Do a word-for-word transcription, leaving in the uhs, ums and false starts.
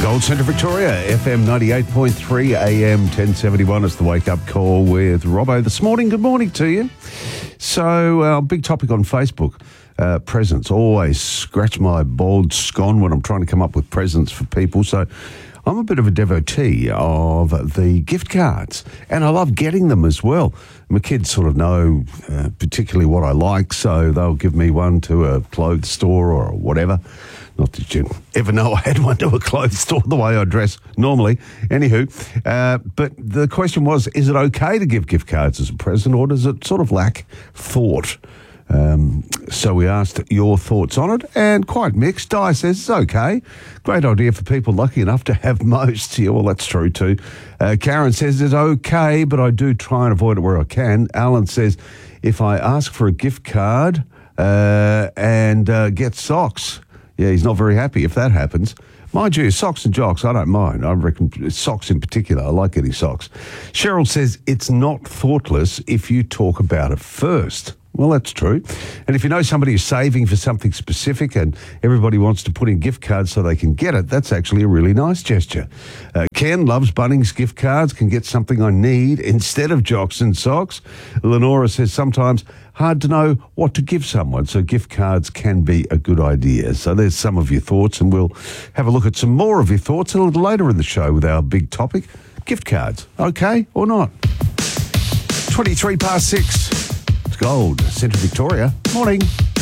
Gold Centre Victoria, F M ninety-eight point three, A M ten seventy-one. It's the wake-up call with Robbo this morning. Good morning to you. So, our uh, big topic on Facebook, uh, presents. Always scratch my bald scone when I'm trying to come up with presents for people. So, I'm a bit of a devotee of the gift cards, and I love getting them as well. My kids sort of know uh, particularly what I like, so they'll give me one to a clothes store or whatever. Not that you ever know I had one to a clothes store the way I dress normally. Anywho, uh, but the question was, is it okay to give gift cards as a present, or does it sort of lack thought? Um, so we asked your thoughts on it, and quite mixed. Di says it's okay. Great idea for people lucky enough to have most. Yeah, well, that's true too. Uh, Karen says it's okay, but I do try and avoid it where I can. Alan says if I ask for a gift card uh, and uh, get socks, yeah, he's not very happy if that happens. Mind you, socks and jocks, I don't mind. I reckon socks in particular, I like getting socks. Cheryl says it's not thoughtless if you talk about it first. Well, that's true. And if you know somebody who's saving for something specific and everybody wants to put in gift cards so they can get it, that's actually a really nice gesture. Uh, Ken loves Bunnings gift cards, can get something I need instead of jocks and socks. Lenora says sometimes hard to know what to give someone, so gift cards can be a good idea. So there's some of your thoughts, and we'll have a look at some more of your thoughts a little later in the show with our big topic, gift cards. Okay or not? twenty-three past six. Gold Centre Victoria. Morning.